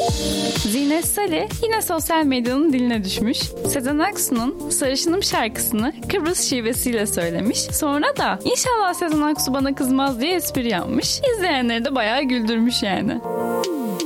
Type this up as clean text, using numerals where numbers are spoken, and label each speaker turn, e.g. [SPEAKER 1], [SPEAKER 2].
[SPEAKER 1] Zinet Salih yine sosyal medyanın diline düşmüş. Sezen Aksu'nun Sarışınım şarkısını Kıbrıs şivesiyle söylemiş. Sonra da inşallah Sezen Aksu bana kızmaz diye espri yapmış. İzleyenleri de bayağı güldürmüş yani.